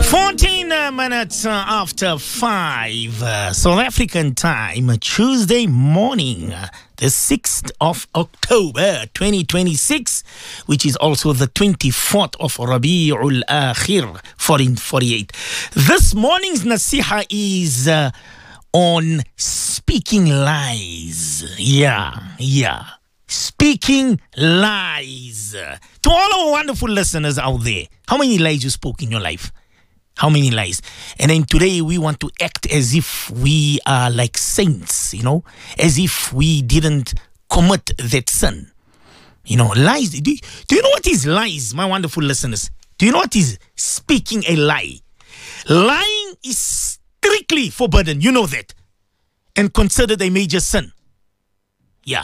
14 minutes after 5 South African time, Tuesday morning, the 6th of October 2026, which is also the 24th of Rabi'ul Akhir 1448. This morning's nasiha is on speaking lies. Yeah. Speaking lies. To all our wonderful listeners out there, how many lies you spoke in your life? How many lies? And then today we want to act as if we are like saints, as if we didn't commit that sin. Lies. Do you know what is lies, my wonderful listeners? Do you know what is speaking a lie? Lying is strictly forbidden, you know that, and considered a major sin. Yeah.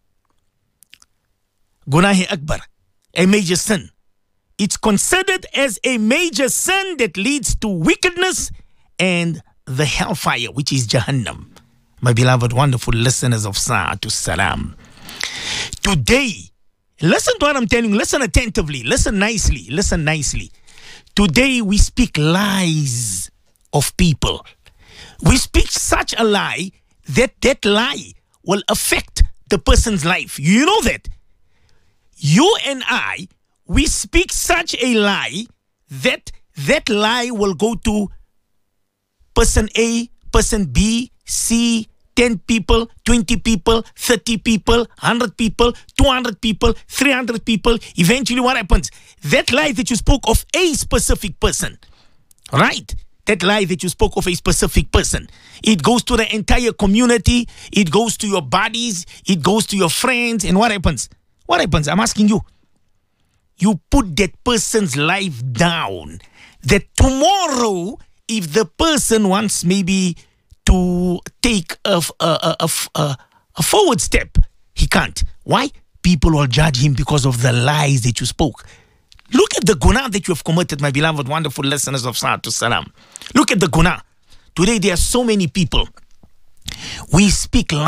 Gunah Akbar, a major sin. It's considered as a major sin that leads to wickedness and the hellfire, which is Jahannam. My beloved, wonderful listeners of Sa'atu Salam. Today, listen to what I'm telling you. Listen attentively. Listen nicely. Today, we speak lies of people. We speak such a lie that lie will affect the person's life. You know that. You and I, we speak such a lie that lie will go to person A, person B, C, 10 people, 20 people, 30 people, 100 people, 200 people, 300 people. Eventually what happens? That lie that you spoke of a specific person, right? That lie that you spoke of a specific person, it goes to the entire community, it goes to your buddies, it goes to your friends, and what happens? What happens? I'm asking you. You put that person's life down. That tomorrow, if the person wants maybe to take a forward step, he can't. Why? People will judge him because of the lies that you spoke. Look at the guna that you have committed, my beloved, wonderful listeners of Sa'atu Salam. Look at the guna. Today, there are so many people. We speak